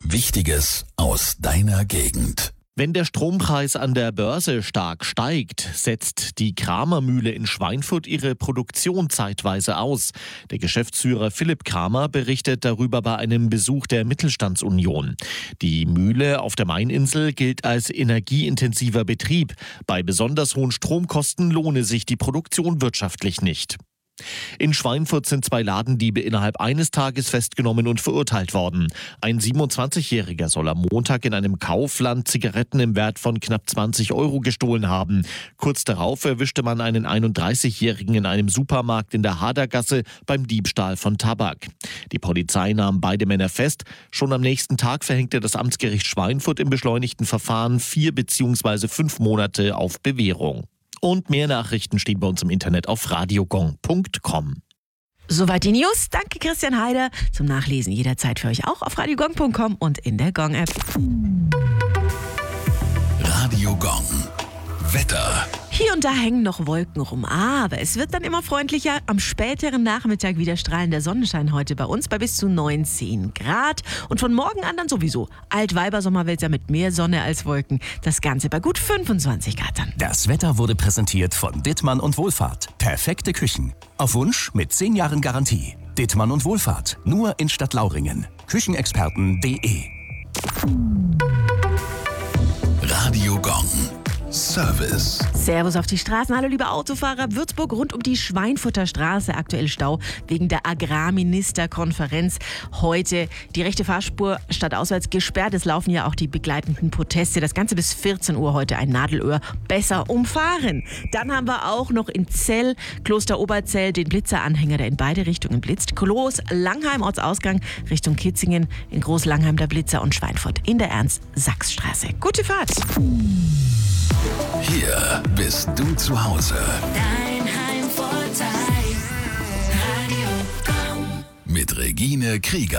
Wichtiges aus deiner Gegend. Wenn der Strompreis an der Börse stark steigt, setzt die Kramer-Mühle in Schweinfurt ihre Produktion zeitweise aus. Der Geschäftsführer Philipp Kramer berichtet darüber bei einem Besuch der Mittelstandsunion. Die Mühle auf der Maininsel gilt als energieintensiver Betrieb. Bei besonders hohen Stromkosten lohne sich die Produktion wirtschaftlich nicht. In Schweinfurt sind 2 Ladendiebe innerhalb eines Tages festgenommen und verurteilt worden. Ein 27-Jähriger soll am Montag in einem Kaufland Zigaretten im Wert von knapp 20 € gestohlen haben. Kurz darauf erwischte man einen 31-Jährigen in einem Supermarkt in der Hadergasse beim Diebstahl von Tabak. Die Polizei nahm beide Männer fest. Schon am nächsten Tag verhängte das Amtsgericht Schweinfurt im beschleunigten Verfahren 4 bzw. 5 Monate auf Bewährung. Und mehr Nachrichten stehen bei uns im Internet auf radiogong.com. Soweit die News. Danke Christian Heider. Zum Nachlesen jederzeit für euch auch auf radiogong.com und in der Gong-App. Radio Gong. Wetter. Hier und da hängen noch Wolken rum, aber es wird dann immer freundlicher. Am späteren Nachmittag wieder strahlender Sonnenschein heute bei uns bei bis zu 19 Grad. Und von morgen an dann sowieso Altweiber-Sommerwälzer mit mehr Sonne als Wolken. Das Ganze bei gut 25 Grad dann. Das Wetter wurde präsentiert von Dittmann und Wohlfahrt. Perfekte Küchen. Auf Wunsch mit 10 Jahren Garantie. Dittmann und Wohlfahrt. Nur in Stadtlauringen. Küchenexperten.de. Radio Gong. Service. Servus auf die Straßen. Hallo liebe Autofahrer. Würzburg rund um die Schweinfurter Straße. Aktuell Stau wegen der Agrarministerkonferenz. Heute die rechte Fahrspur stadtauswärts gesperrt. Es laufen ja auch die begleitenden Proteste. Das Ganze bis 14 Uhr heute ein Nadelöhr. Besser umfahren. Dann haben wir auch noch in Zell, Kloster Oberzell, den Blitzeranhänger, der in beide Richtungen blitzt. Kloß-Langheim, Ortsausgang Richtung Kitzingen. In Groß-Langheim der Blitzer und Schweinfurt in der Ernst-Sachs-Straße. Gute Fahrt. Hier bist du zu Hause. Dein Heimvorteil. Radio Gong. Mit Regine Krieger.